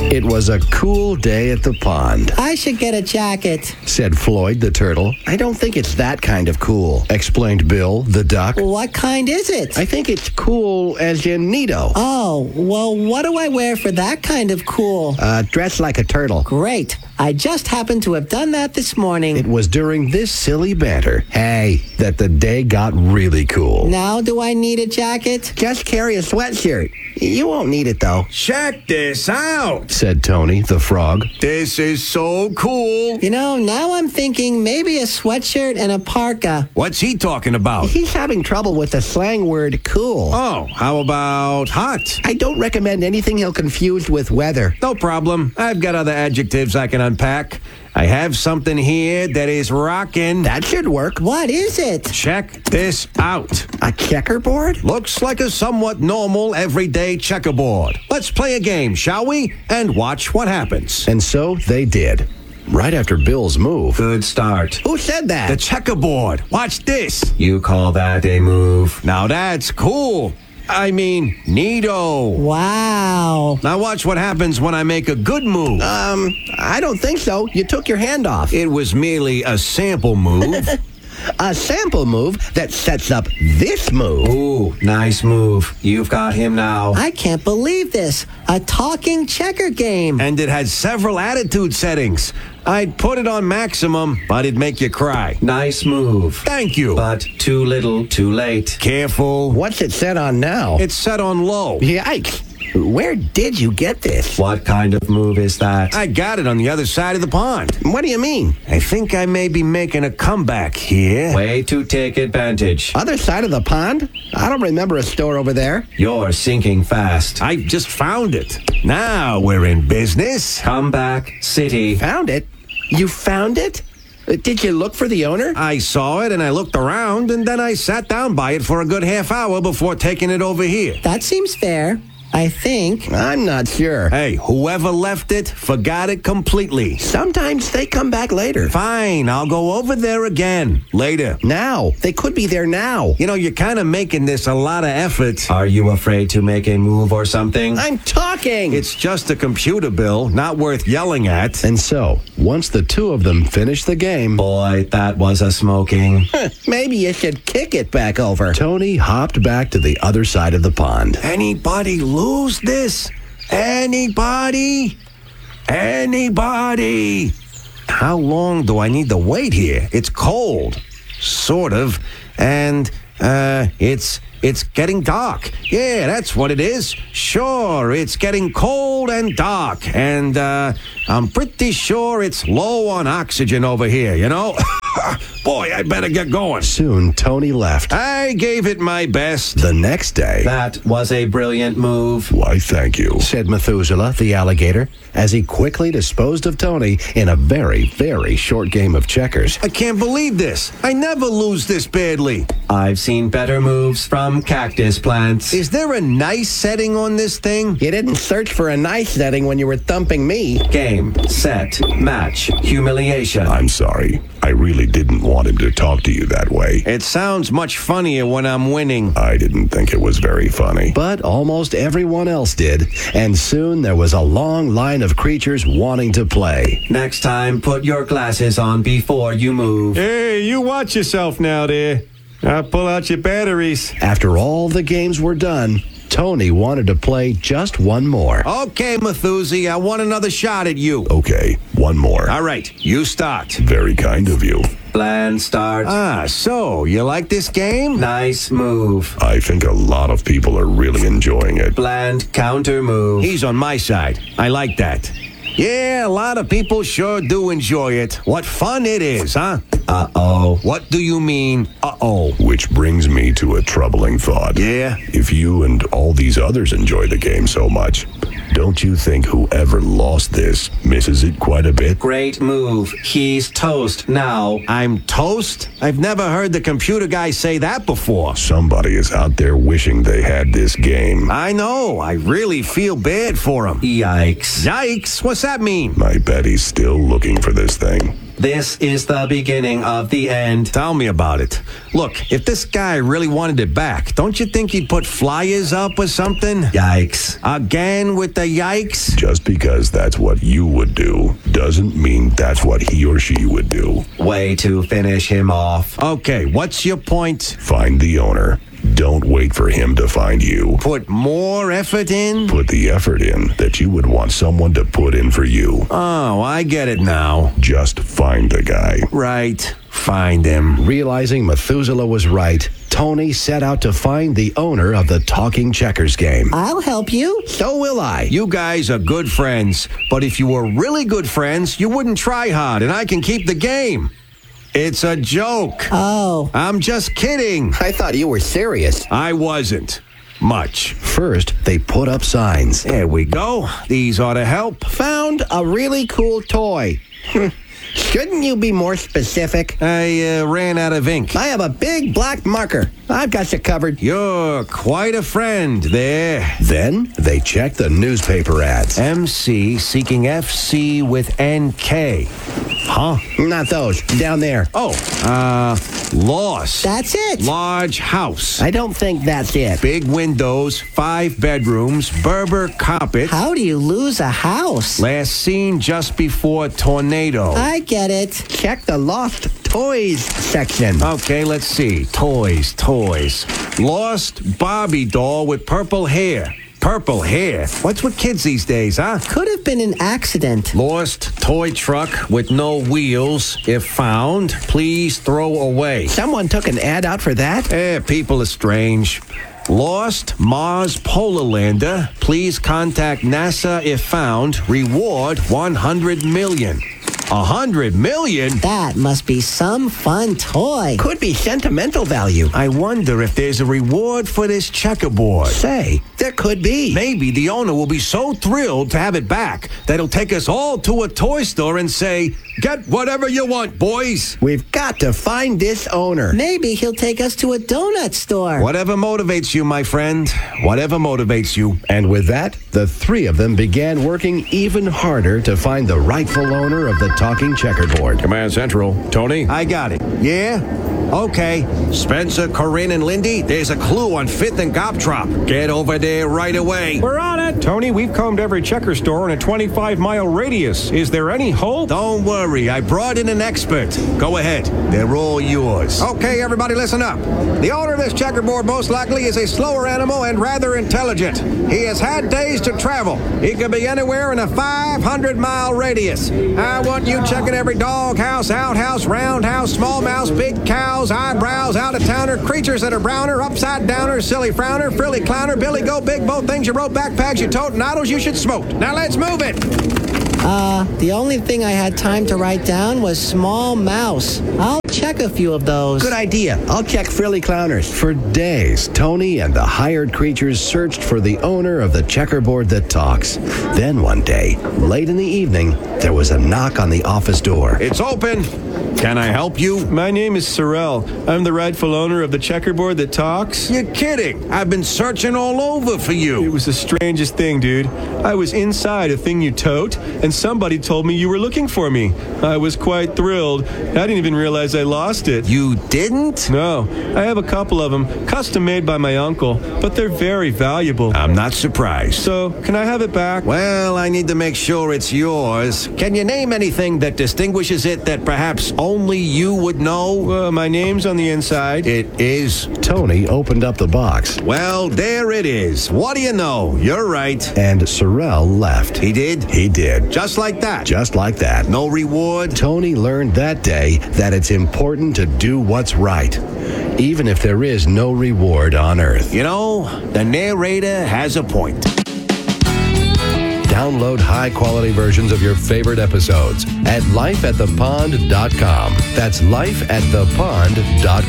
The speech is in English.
It was a cool day at the pond, I should get a jacket. said Floyd the turtle. I don't think it's that kind of cool, explained Bill the duck. What kind is it? I think it's cool as in neato. Oh, well, what do I wear for that kind of cool? Dress like a turtle. Great. I just happened to have done that this morning. It was during this silly banter, hey, that the day got really cool. Now do I need a jacket? Just carry a sweatshirt. You won't need it, though, Check this out. said Tony the frog. This is so cool. You know, now I'm thinking maybe a sweatshirt and a parka. What's he talking about? He's having trouble with the slang word cool. Oh, how about hot? I don't recommend anything he'll confuse with weather. No problem. I've got other adjectives I can unpack. I have something here that is rockin'. That should work. What is it? Check this out. A checkerboard? Looks like a somewhat normal, everyday checkerboard. Let's play a game, shall we? And watch what happens. And so they did. Right after Bill's move. Good start. Who said that? The checkerboard. Watch this. You call that a move? Now that's cool. I mean, neato. Wow. Now watch what happens when I make a good move. I don't think so. You took your hand off. It was merely a sample move. A sample move that sets up this move. Ooh, nice move. You've got him now. I can't believe this. A talking checker game. And it had several attitude settings. I'd put it on maximum, but it'd make you cry. Nice move. Thank you. But too little, too late. Careful. What's it set on now? It's set on low. Yikes. Where did you get this? What kind of move is that? I got it on the other side of the pond. What do you mean? I think I may be making a comeback here. Way to take advantage. Other side of the pond? I don't remember a store over there. You're sinking fast. I just found it. Now we're in business. Comeback City. Found it? You found it? Did you look for the owner? I saw it and I looked around and then I sat down by it for a good half hour before taking it over here. That seems fair. I think. I'm not sure. Hey, whoever left it forgot it completely. Sometimes they come back later. Fine, I'll go over there again later. Now. They could be there now. You know, you're kind of making this a lot of effort. Are you afraid to make a move or something? I'm talking. It's just a computer, Bill, not worth yelling at. And so, once the two of them finished the game, Boy, that was a smoking. maybe you should kick it back over. Tony hopped back to the other side of the pond. Anybody lose this? Anybody? Anybody? How long do I need to wait here? It's cold. Sort of. And, it's getting dark. Yeah, that's what it is. Sure, it's getting cold and dark. And, I'm pretty sure it's low on oxygen over here, you know? Boy, I better get going. Soon, Tony left. I gave it my best. The next day, That was a brilliant move. why, thank you, said Methuselah, the alligator, as he quickly disposed of Tony in a very, very short game of checkers. I can't believe this. I never lose this badly. I've seen better moves from cactus plants. Is there a nice setting on this thing? You didn't search for a nice setting when you were thumping me. Game, set, match, humiliation. I'm sorry. I really didn't want him to talk to you that way. It sounds much funnier when I'm winning. I didn't think it was very funny. But almost everyone else did, and soon there was a long line of creatures wanting to play. Next time, put your glasses on before you move. Hey, you watch yourself now there. I'll pull out your batteries. After all the games were done, Tony wanted to play just one more. Okay, Methusi, I want another shot at you. Okay, one more. All right, you start. Very kind of you. Bland start. So you like this game? Nice move. I think a lot of people are really enjoying it. Bland counter move. He's on my side. I like that. Yeah, a lot of people sure do enjoy it. What fun it is, huh? Uh-oh. What do you mean, uh-oh? Which brings me to a troubling thought. Yeah? If you and all these others enjoy the game so much, don't you think whoever lost this misses it quite a bit? Great move. He's toast now. I'm toast? I've never heard the computer guy say that before. Somebody is out there wishing they had this game. I know. I really feel bad for him. Yikes. Yikes? What's that mean? I bet he's still looking for this thing. This is the beginning of the end. Tell me about it. Look, if this guy really wanted it back, don't you think he'd put flyers up or something? Yikes. Again with the yikes? Just because that's what you would do doesn't mean that's what he or she would do. Way to finish him off. Okay, what's your point? Find the owner. Don't wait for him to find you. Put more effort in? Put the effort in that you would want someone to put in for you. Oh, I get it now. Just find the guy. Right. Find him. Realizing Methuselah was right, Tony set out to find the owner of the talking checkers game. I'll help you. So will I. You guys are good friends, but if you were really good friends, you wouldn't try hard, and I can keep the game. It's a joke. Oh. I'm just kidding. I thought you were serious. I wasn't. Much. First, they put up signs. There we go. These ought to help. Found a really cool toy. Shouldn't you be more specific? I ran out of ink. I have a big black marker. I've got you covered. You're quite a friend there. Then they checked the newspaper ads. MC seeking FC with NK. Huh? Not those. Down there. Oh, lost. That's it. Large house. I don't think that's it. Big windows, 5 bedrooms, Berber carpet. How do you lose a house? Last seen just before tornado. I get it. Check the lost toys section. Okay, let's see. Toys. Lost Barbie doll with purple hair. Purple hair? What's with kids these days, huh? Could have been an accident. Lost toy truck with no wheels. If found, please throw away. Someone took an ad out for that? People are strange. Lost Mars Polar Lander. Please contact NASA if found. Reward $100 million. $100 million? That must be some fun toy. Could be sentimental value. I wonder if there's a reward for this checkerboard. Say, there could be. Maybe the owner will be so thrilled to have it back that he'll take us all to a toy store and say, "Get whatever you want, boys." We've got to find this owner. Maybe he'll take us to a donut store. Whatever motivates you, my friend. Whatever motivates you. And with that, the three of them began working even harder to find the rightful owner of the talking checkerboard. Command Central. Tony? I got it. Yeah? Okay. Spencer, Corinne, and Lindy, there's a clue on 5th and Goptrop. Get over there right away. We're on it. Tony, we've combed every checker store in a 25-mile radius. Is there any hope? Don't worry. I brought in an expert. Go ahead. They're all yours. Okay, everybody listen up. The owner of this checkerboard most likely is a slower animal and rather intelligent. He has had days to travel. He could be anywhere in a 500-mile radius. I want you checking every doghouse, outhouse, roundhouse, small mouse, big cows, eyebrows, out-of-towner, creatures that are browner, upside-downer, silly frowner, frilly clowner, Billy Go Big, both things you wrote, backpacks you tote, and idols you should smoke. Now let's move it. The only thing I had time to write down was small mouse. I'll check a few of those. Good idea. I'll check frilly clowners. For days, Tony and the hired creatures searched for the owner of the checkerboard that talks. Then one day, late in the evening, there was a knock on the office door. It's open. Can I help you? My name is Sorrel. I'm the rightful owner of the checkerboard that talks. You're kidding. I've been searching all over for you. It was the strangest thing, dude. I was inside a thing you tote, and somebody told me you were looking for me. I was quite thrilled. I didn't even realize I lost it. You didn't? No. I have a couple of them, custom made by my uncle, but they're very valuable. I'm not surprised. So, can I have it back? Well, I need to make sure it's yours. Can you name anything that distinguishes it that perhaps only you would know? My name's on the inside. It is. Tony opened up the box. Well, there it is. What do you know? You're right. And Sorrel left. He did? He did. Just like that? Just like that. No reward? Tony learned that day that it's important to do what's right, even if there is no reward on Earth. You know, the narrator has a point. Download high-quality versions of your favorite episodes at lifeatthepond.com. That's lifeatthepond.com.